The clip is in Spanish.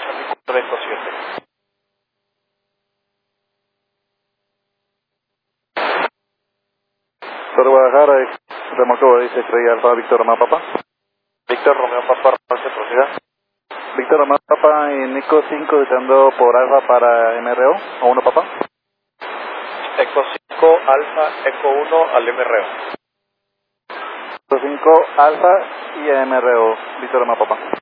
Eco 7. Por Guadalajara, remolcó, dice Estrella Alfa, Víctor Romeo Papa. Víctor Romeo Papa, reporte, proceda. Víctor Romeo Papa en Eco 5 deseando por Alfa para MRO, o 1 Papa. Eco 5, Alfa, Eco 1 al MRO. Eco 5, Alfa y MRO, Víctor Romeo Papa.